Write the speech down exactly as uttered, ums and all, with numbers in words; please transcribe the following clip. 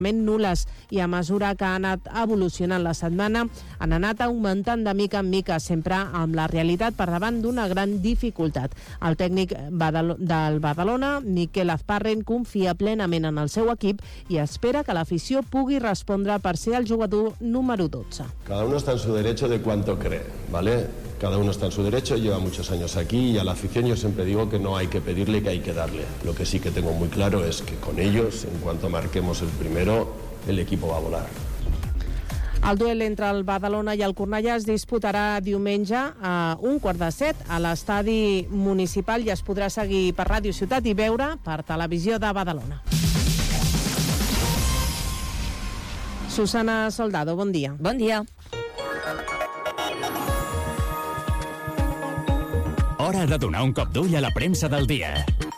nules i a mesura que ha anat evolucionant la setmana han anat augmentant de mica en mica, sempre amb la realitat per davant d'una gran dificultat. El tècnic Badal- del Badalona, Miquel Azparren, confia plenament en el seu equip i espera que l'afició pugui respondre per ser el jugador número dotze. Cada uno está en su derecho de cuánto cree, ¿vale? Cada uno está en su derecho, lleva muchos años aquí y a la afición yo siempre digo que no hay que pedirle, que hay que darle. Lo que sí que tengo muy claro es que con ellos, en cuanto marquemos el primero, el equipo va a volar. El duel entre el Badalona i el Cornellà es disputarà diumenge a un quart de set a l'estadi municipal i es podrà seguir per Ràdio Ciutat i veure per Televisió de Badalona. Susana Soldado, bon dia. Bon dia. Hora de donar un cop d'ull a la premsa del dia.